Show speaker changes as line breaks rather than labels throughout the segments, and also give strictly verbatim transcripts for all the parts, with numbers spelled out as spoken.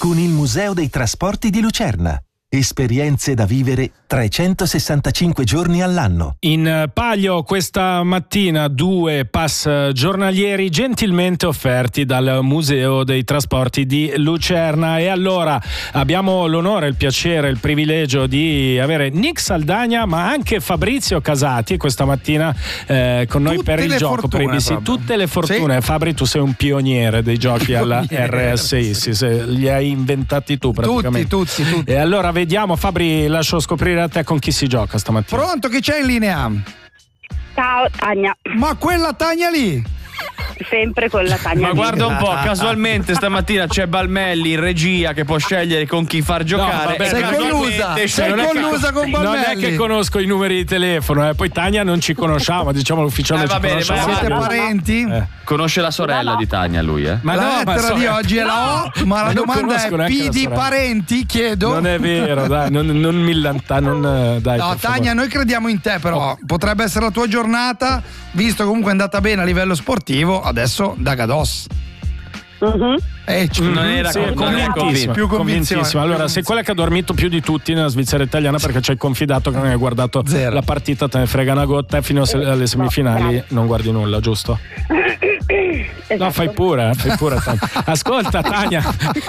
con il Museo dei Trasporti di Lucerna. Esperienze da vivere trecentosessantacinque giorni all'anno.
In palio questa mattina due pass giornalieri gentilmente offerti dal Museo dei Trasporti di Lucerna. E allora abbiamo l'onore, il piacere, il privilegio di avere Nick Saldagna ma anche Fabrizio Casati questa mattina eh, con noi
tutte
per il gioco, per i B C. Tutte le fortune. Sì. Fabri, tu sei un pioniere dei giochi alla R S I, sì, se li hai inventati tu praticamente.
Tutti, tutti, tutti.
E allora vediamo, Fabri, lascio scoprire a te con chi si gioca stamattina.
Pronto, chi c'è in linea?
Ciao Tania.
Ma quella Tania lì?
Sempre con la Tania.
Ma guarda un po', casualmente stamattina c'è Balmelli in regia che può scegliere con chi far giocare.
No,
sei collusa, sei collusa con Balmelli.
Non è che conosco i numeri di telefono, eh. Poi Tania non ci conosciamo, diciamo l'ufficiale.
Eh, va
ci
bene,
conosce.
ma
siete parenti?
Eh.
Conosce la sorella di Tania lui, eh?
Ma
la
no,
lettera
ma so,
di oggi è la O, ma la
non
domanda è P di parenti, chiedo.
Non è vero, dai, non, non millanta, non dai.
No, Tania, noi crediamo in te, però potrebbe essere la tua giornata, visto comunque è andata bene a livello sportivo, adesso da Gados.
Uh-huh.
Eh, c-
non era
sì,
con- non era
convintissimo,
più
convintissimo. Allora, sei quella che ha dormito più di tutti nella Svizzera italiana perché ci hai confidato che non hai guardato
Zero.
la partita, te ne frega una gotta e fino alle semifinali non guardi nulla, giusto?
Esatto.
No, fai pure, eh, fai pure Tania. Ascolta Tania,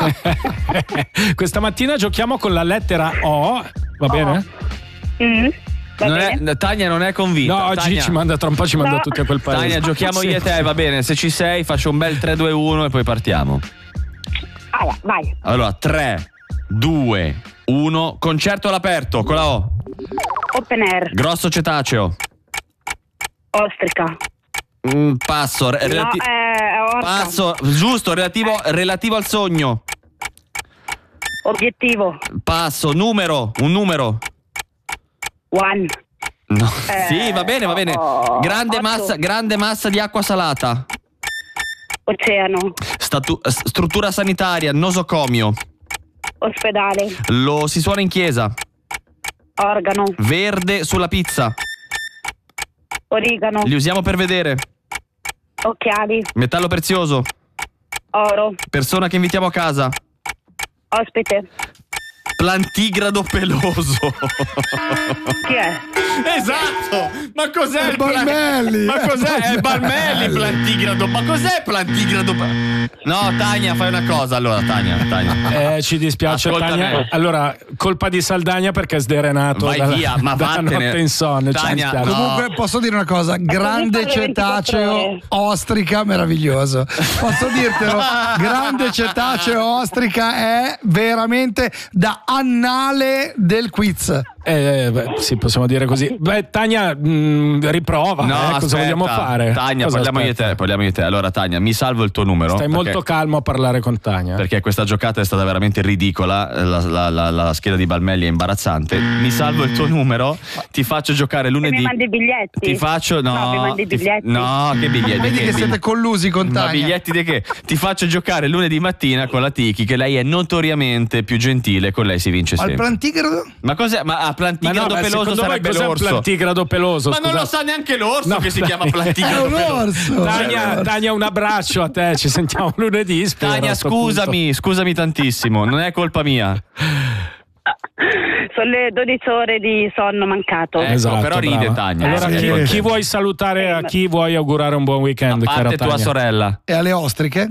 questa mattina giochiamo con la lettera O, va bene?
Mm, va
Non
bene.
è, Tania non è convinta.
No, oggi
Tania,
ci manda tra un po', ci manda
No.
tutti a quel paese.
Tania, giochiamo
Sì.
io e te, va bene. Se ci sei, faccio un bel tre due uno e poi partiamo.
Allora, vai.
Allora, tre due uno, concerto all'aperto con la O.
Open air.
Grosso cetaceo.
Ostrica.
Mm, passo. re- relati-
no, eh, orca.
passo, giusto, relativo, relativo al sogno.
Obiettivo.
Passo, numero, un numero.
One.
No.
Eh,
sì, va bene, va bene.
oh,
Grande
otto.
massa, grande massa di acqua salata.
Oceano.
Statu- s- struttura sanitaria, nosocomio.
Ospedale.
Lo si suona in chiesa.
Organo.
Verde sulla pizza.
Origano.
Li usiamo per vedere.
Occhiali.
Metallo prezioso.
Oro.
Persona che invitiamo a casa.
Ospite.
Plantigrado peloso.
Chi è?
Esatto! Ma cos'è il
Balmelli.
Ma cos'è? È Balmelli plantigrado. Ma cos'è plantigrado? No, Tania, fai una cosa allora, Tania, Tania.
Eh, ci dispiace
Ascolta
Tania.
me.
Allora, colpa di Saldagna perché è sderenato
Vai
dalla,
via, ma
dalla
vattene.
notte insonne. ci
Tania,
dispiace.
no.
Comunque posso dire una cosa, grande
così parli ventiquattro
cetaceo
ore.
ostrica meraviglioso. Posso dirtelo, grande cetaceo ostrica è veramente da annale del quiz.
Eh, beh, sì, possiamo dire così. Beh, Tania, mh, riprova.
No,
eh, cosa
aspetta.
vogliamo fare?
Tania,
Cosa
parliamo io e
aspetta?
te, parliamo io e te. Allora, Tania, mi salvo il tuo numero.
Stai
perché-
molto calmo a parlare con Tania.
Perché questa giocata è stata veramente ridicola. La, la- la- la scheda di Balmelli è imbarazzante. Mi salvo il tuo numero, ti faccio giocare lunedì.
mi mandi i biglietti?
Ti faccio. No,
No, mi mandi i
ti-
biglietti?
no, che biglietti?
Vedi che siete
biglietti?
collusi con
Ma
Tania.
biglietti di che? Ti faccio giocare lunedì mattina con la Tiki, che lei è notoriamente più gentile, con lei si vince
Al
sempre.
plantigrado?
Ma cos'è? Ma a
Ma no,
plantigrado
ma
peloso
secondo voi
sarebbe
cos'è un
l'orso.
plantigrado peloso?
Ma non
Scusate.
lo sa neanche l'orso
No,
che si
dai.
chiama
È
plantigrado
un
peloso.
orso.
Tania, Tania, un abbraccio a te, ci sentiamo lunedì. spero,
Tania,
a sto
scusami, scusami tantissimo, non è colpa mia.
Sono le dodici ore di sonno mancato.
Eh,
Esatto,
però ride
brava.
Tania.
Allora,
Eh,
chi,
sì.
chi vuoi salutare? A chi vuoi augurare un buon weekend?
A parte
cara
tua
Tania?
sorella.
E alle ostriche?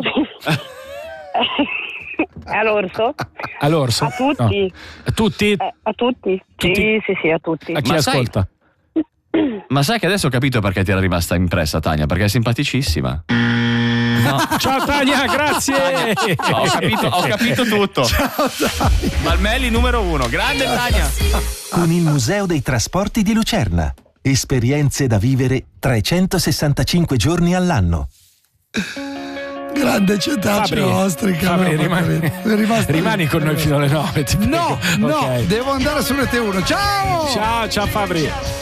All'orso?
All'orso?
A tutti.
No. A tutti?
Eh, a tutti?
Tutti?
Sì, sì, sì, a tutti.
A chi
Ma sai-
ascolta?
Ma sai che adesso ho capito perché ti era rimasta impressa Tania, perché è simpaticissima.
Ciao Tania, grazie.
Ho capito, ho capito tutto. Balmelli numero uno, grande Tania.
Con il Museo dei Trasporti di Lucerna. Esperienze da vivere trecentosessantacinque giorni all'anno.
Grande cetaceo
Fabri,
ostrica.
Fabri,
no,
rimani,
è rimasto-
rimani con noi fino alle nove. ti
No,
prego.
no,
Ok.
devo andare su Rete uno. Ciao!
Ciao, ciao Fabri.